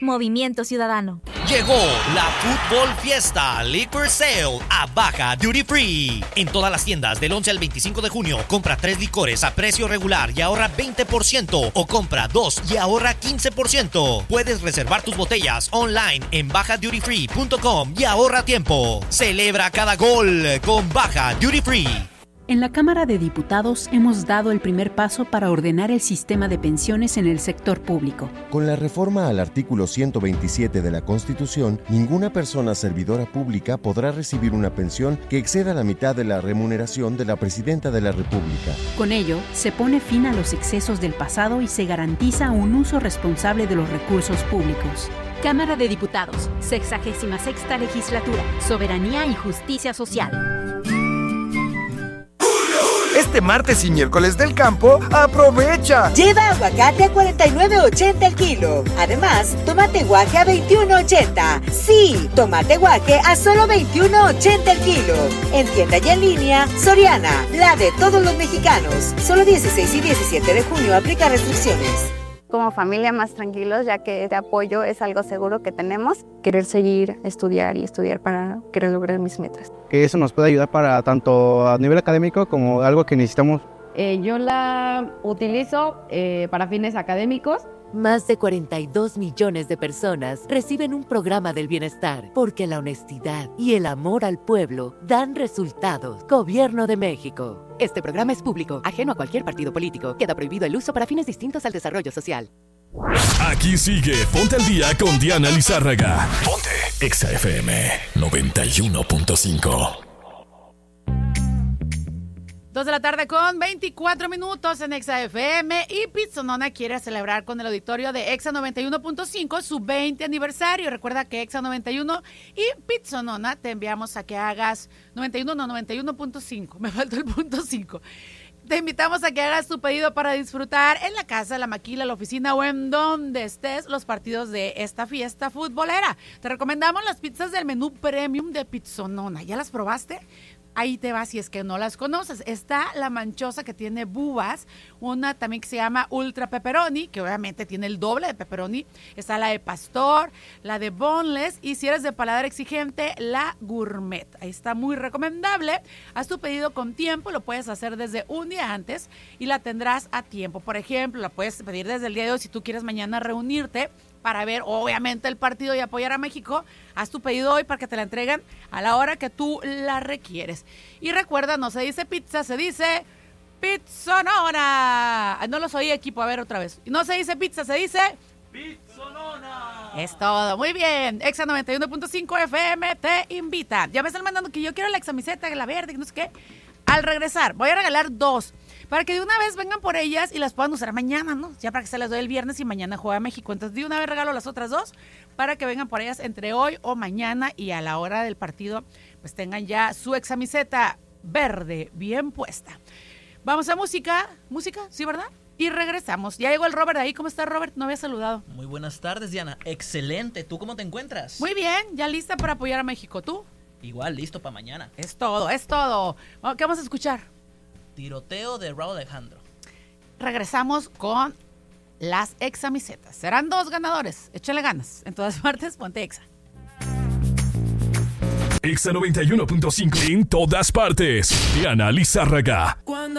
Movimiento Ciudadano. Llegó la Fútbol Fiesta Liquor Sale a Baja Duty Free. En todas las tiendas del 11 al 25 de junio, compra 3 licores a precio regular y ahorra 20% o compra 2 y ahorra 15%. Puedes reservar tus botellas online en bajadutyfree.com y ahorra tiempo. Celebra cada gol con Baja Duty Free. En la Cámara de Diputados hemos dado el primer paso para ordenar el sistema de pensiones en el sector público. Con la reforma al artículo 127 de la Constitución, ninguna persona servidora pública podrá recibir una pensión que exceda la mitad de la remuneración de la Presidenta de la República. Con ello, se pone fin a los excesos del pasado y se garantiza un uso responsable de los recursos públicos. Cámara de Diputados, 66ª Legislatura, Soberanía y Justicia Social. Este martes y miércoles del campo, ¡aprovecha! Lleva aguacate a $49.80 el kilo. Además, tomate guaje a $21.80. Sí, tomate guaje a solo $21.80 el kilo. En tienda y en línea, Soriana, la de todos los mexicanos. Solo 16 y 17 de junio aplica restricciones. Como familia más tranquilos, ya que este apoyo es algo seguro que tenemos. Querer seguir, estudiar para querer lograr mis metas. Que eso nos puede ayudar para tanto a nivel académico como algo que necesitamos. Yo la utilizo para fines académicos. Más de 42 millones de personas reciben un programa del bienestar porque la honestidad y el amor al pueblo dan resultados. Gobierno de México. Este programa es público, ajeno a cualquier partido político. Queda prohibido el uso para fines distintos al desarrollo social. Aquí sigue Ponte al Día con Diana Lizárraga. Ponte Exa FM 91.5. 2 de la tarde con 24 minutos en Exa FM y Pizzonona quiere celebrar con el auditorio de Exa 91.5 su 20 aniversario. Recuerda que Exa 91 y Pizzonona te enviamos a que hagas 91.5. Me faltó el punto 5. Te invitamos a que hagas tu pedido para disfrutar en la casa, la maquila, la oficina o en donde estés los partidos de esta fiesta futbolera. Te recomendamos las pizzas del menú premium de Pizzonona. ¿Ya las probaste? Ahí te vas si es que no las conoces. Está la manchosa que tiene bubas, una también que se llama ultra pepperoni, que obviamente tiene el doble de pepperoni. Está la de pastor, la de boneless y si eres de paladar exigente, la gourmet. Ahí está muy recomendable. Haz tu pedido con tiempo, lo puedes hacer desde un día antes y la tendrás a tiempo. Por ejemplo, la puedes pedir desde el día de hoy si tú quieres mañana reunirte para ver obviamente el partido y apoyar a México. Haz tu pedido hoy para que te la entreguen a la hora que tú la requieres. Y recuerda, no se dice pizza, se dice Pizzonona. No los oí, equipo, a ver otra vez. No se dice pizza, se dice Pizzonona. Es todo, muy bien. Exa 91.5 FM te invita. Ya me están mandando que yo quiero la examiseta, la verde, que no sé qué. Al regresar, voy a regalar 2. Para que de una vez vengan por ellas y las puedan usar mañana, ¿no? Ya para que se las doy el viernes y mañana juega México. Entonces, de una vez regalo las otras 2 para que vengan por ellas entre hoy o mañana y a la hora del partido, pues tengan ya su examiseta verde bien puesta. Vamos a música, ¿sí, verdad? Y regresamos. Ya llegó el Robert ahí. ¿Cómo está, Robert? No había saludado. Muy buenas tardes, Diana. Excelente. ¿Tú cómo te encuentras? Muy bien, ya lista para apoyar a México. ¿Tú? Igual, listo para mañana. Es todo. ¿Qué vamos a escuchar? Tiroteo de Raúl Alejandro. Regresamos con las examisetas. Serán 2 ganadores. Échale ganas. En todas partes, ponte Exa. Exa 91.5 en todas partes. Diana Lizárraga.